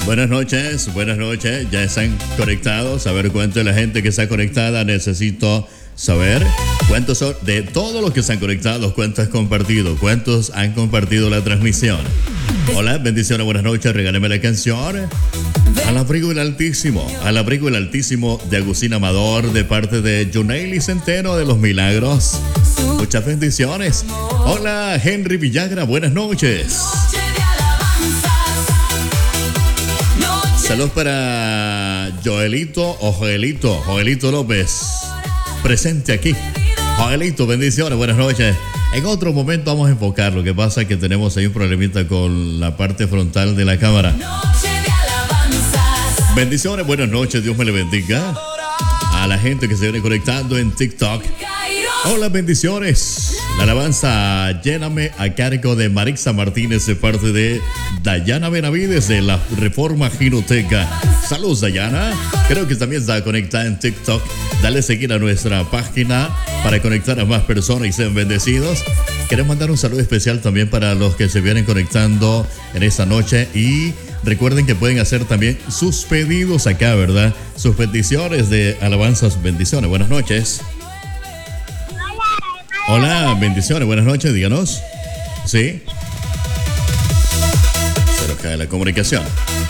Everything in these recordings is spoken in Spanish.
Buenas noches, ya están conectados. A ver cuánto es la gente que está conectada. Necesito saber cuántos son de todos los que están conectados, cuántos han compartido la transmisión. Hola, bendiciones, buenas noches, regáleme la canción. Al abrigo del Altísimo de Agustín Amador, de parte de Juneili Centeno de Los Milagros. Muchas bendiciones. Hola, Henry Villagra, buenas noches. Saludos para Joelito López, presente aquí. Joelito, bendiciones, buenas noches. En otro momento vamos a enfocar, lo que pasa es que tenemos ahí un problemita con la parte frontal de la cámara. Bendiciones, buenas noches, Dios me le bendiga. A la gente que se viene conectando en TikTok. Hola, bendiciones. La alabanza Lléname a cargo de Marixa Martínez de parte de Dayana Benavides de la Reforma Ginoteca. Saludos, Dayana. Creo que también está conectada en TikTok. Dale seguir a nuestra página para conectar a más personas y sean bendecidos. Queremos mandar un saludo especial también para los que se vienen conectando en esta noche y recuerden que pueden hacer también sus pedidos acá, ¿verdad? Sus peticiones de alabanzas, bendiciones. Buenas noches. Hola, bendiciones, buenas noches, díganos. ¿Sí? Se nos cae la comunicación.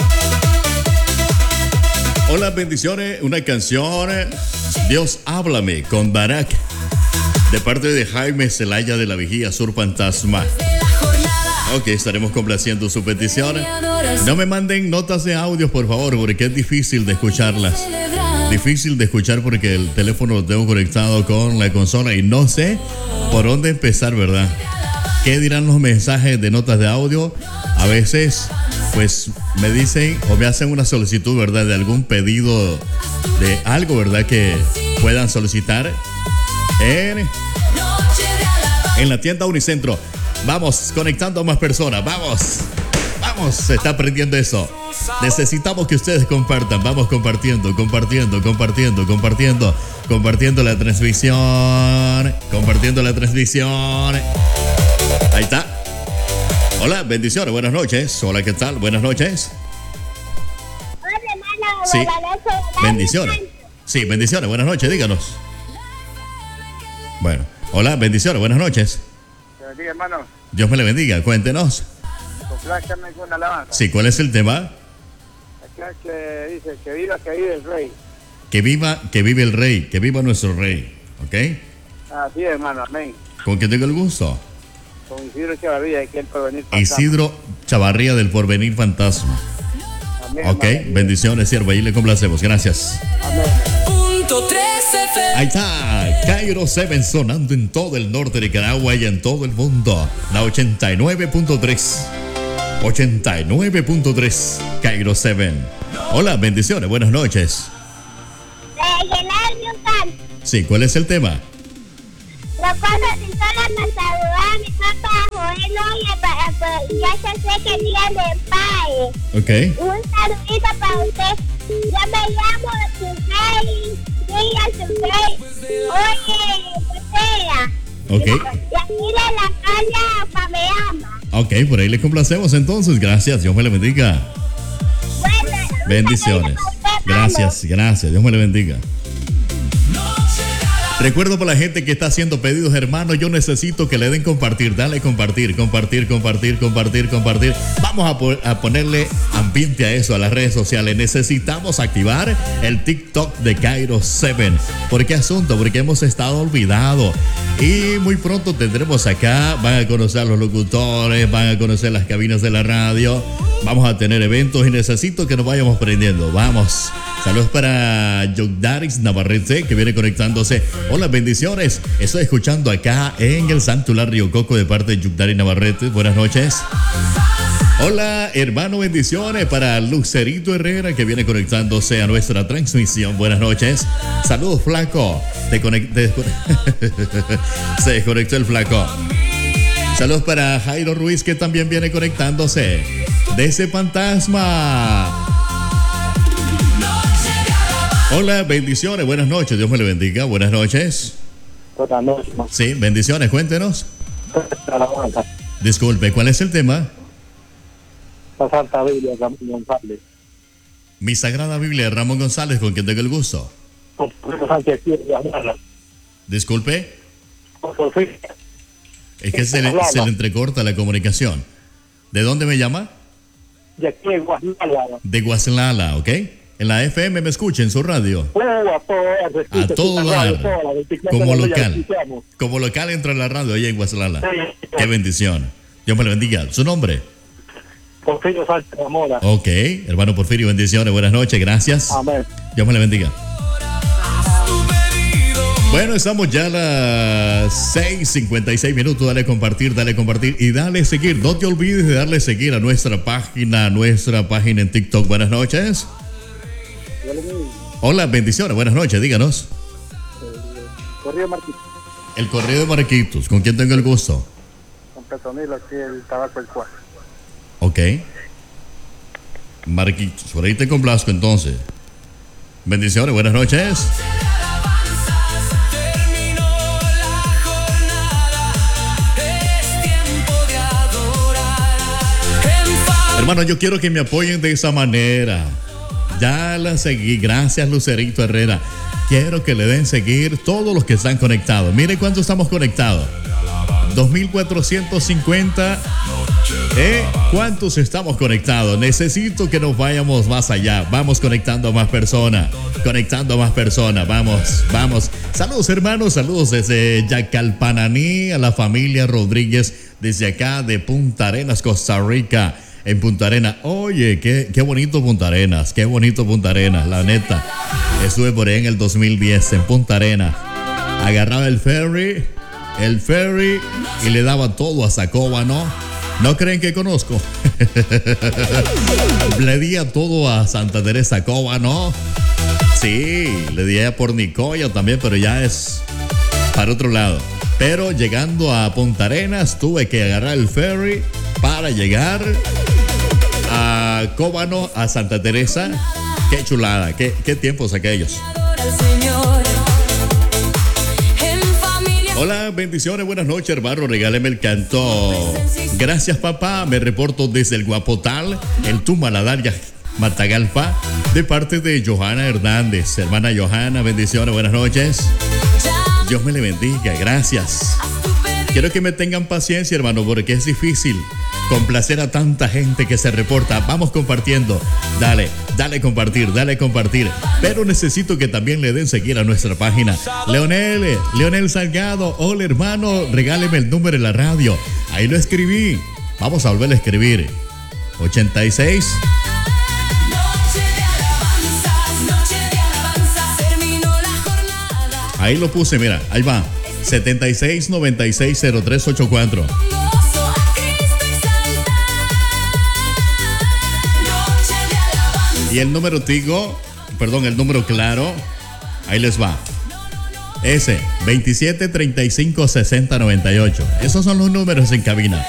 Hola, bendiciones, una canción, Dios háblame, con Barak, de parte de Jaime Zelaya de la Vigía Sur Fantasma. Ok, estaremos complaciendo su petición. No me manden notas de audio, por favor, porque es difícil de escucharlas. Difícil de escuchar porque el teléfono lo tengo conectado con la consola y no sé por dónde empezar, ¿verdad? ¿Qué dirán los mensajes de notas de audio? A veces, pues, me dicen o me hacen una solicitud, ¿verdad? De algún pedido de algo, ¿verdad? Que puedan solicitar en la tienda Unicentro. Vamos, conectando a más personas, vamos, se está aprendiendo eso. Necesitamos que ustedes compartan, vamos compartiendo la transmisión, Ahí está. Hola, bendiciones, buenas noches. Hola, ¿qué tal? Buenas noches. Hola, hermano. Sí. Buenas noches. Bendiciones. Sí, bendiciones, buenas noches, díganos. Bueno, hola, bendiciones, buenas noches. Sí, hermano. Dios me le bendiga, cuéntenos. Complácame con una alabanza. Sí, ¿cuál es el tema? Acá que dice que vive el rey. Que vive el rey, que viva nuestro rey, ¿ok? Así es, hermano, amén. ¿Con quién tengo el gusto? Con Isidro Chavarría, que el porvenir fantasma. Isidro Chavarría del Porvenir Fantasma. Amén, Ok, hermano. bendiciones, siervo, ahí le complacemos, gracias. Amén. Ahí está, Cairo 7 sonando en todo el norte de Nicaragua y en todo el mundo. La 89.3, Cairo 7. Hola, bendiciones, buenas noches. Sí, ¿cuál es el tema? Las cosas sin sola me saludaba a mi papá Joel y ya se sé que día de padre. Ok. Un saludito para usted. Yo me llamo Sufrey. Diga Sufrey. Oye, Botella. Ok. Y aquí de la calle Pameama. Ok, por ahí le complacemos entonces. Gracias, Dios me le bendiga. Bueno, Bendiciones. Gracias, Dios me le bendiga. Recuerdo para la gente que está haciendo pedidos, hermano, yo necesito que le den compartir. Dale compartir. Vamos a ponerle ambiente a eso, a las redes sociales. Necesitamos activar el TikTok de Cairo 7. ¿Por qué asunto? Porque hemos estado olvidados. Y muy pronto tendremos acá, van a conocer a los locutores, van a conocer las cabinas de la radio. Vamos a tener eventos y necesito que nos vayamos aprendiendo. Vamos. Saludos para Yogdaris Navarrete, que viene conectándose. Hola, bendiciones. Estoy escuchando acá en el Santular Río Coco de parte de Yogdaris Navarrete. Buenas noches. Hola, hermano, bendiciones para Lucerito Herrera, que viene conectándose a nuestra transmisión. Buenas noches. Saludos, flaco. Se desconectó el flaco. Saludos para Jairo Ruiz, que también viene conectándose de ese fantasma. Hola, bendiciones, buenas noches, Dios me le bendiga, buenas noches. Buenas noches. Sí, bendiciones, cuéntenos. Disculpe, ¿cuál es el tema? La Santa Biblia, Camilo González. Mi Sagrada Biblia, Ramón González, con quien tengo el gusto. Disculpe. Es que se le entrecorta la comunicación. ¿De dónde me llama? De aquí de Guaslala. De Guaslala, ¿ok? En la FM me escucha, en su radio. A todo dar. Como local. Como local entra la radio allá en Guaslala. Qué bendición. Dios me lo bendiga. ¿Su nombre? Porfirio Sánchez Zamora. Ok, hermano Porfirio, bendiciones. Buenas noches, gracias. Amén. Dios me lo bendiga. Bueno, estamos ya a las 6:56 minutos. Dale compartir y dale seguir. No te olvides de darle seguir a nuestra página en TikTok. Buenas noches. Hola, bendiciones. Buenas noches, díganos. Correo Marquitos. El correo de Marquitos. ¿Con quién tengo el gusto? Con Petronilo, aquí el tabaco el cual. Ok. Marquitos, por ahí te complazco entonces. Bendiciones, buenas noches. Hermano, yo quiero que me apoyen de esa manera. Ya la seguí. Gracias, Lucerito Herrera. Quiero que le den seguir todos los que están conectados. Mire cuánto estamos conectados. 2,450. ¿Cuántos estamos conectados? Necesito que nos vayamos más allá. Vamos conectando a más personas. Vamos. Saludos, hermanos. Saludos desde Yacalpananí a la familia Rodríguez. Desde acá de Punta Arenas, Costa Rica. En Punta Arenas. Oye, qué bonito Punta Arenas. Qué bonito Punta Arenas, la neta. Estuve por ahí en el 2010 en Punta Arenas. Agarraba el ferry y le daba todo a Sacoba, ¿no? ¿No creen que conozco? Le di a todo a Santa Teresa Coba, ¿no? Sí, le di a por Nicoya también, pero ya es para otro lado. Pero llegando a Punta Arenas tuve que agarrar el ferry para llegar a Cóbano, a Santa Teresa. Qué chulada, qué tiempos aquellos. Hola, bendiciones, buenas noches, hermano. Regáleme el canto. Gracias, papá. Me reporto desde el Guapotal, el Tumaladaria, Matagalpa, de parte de Johanna Hernández. Hermana Johanna, bendiciones, buenas noches. Dios me le bendiga, gracias. Quiero que me tengan paciencia, hermano, porque es difícil complacer a tanta gente que se reporta. Vamos compartiendo. Dale compartir. Pero necesito que también le den seguir a nuestra página. Leonel Salgado. Hola, hermano. Regáleme el número de la radio. Ahí lo escribí. Vamos a volver a escribir. 86. Ahí lo puse, mira. Ahí va. 76960384. Y el número el número claro, ahí les va. Ese, 27356098. Esos son los números en cabina.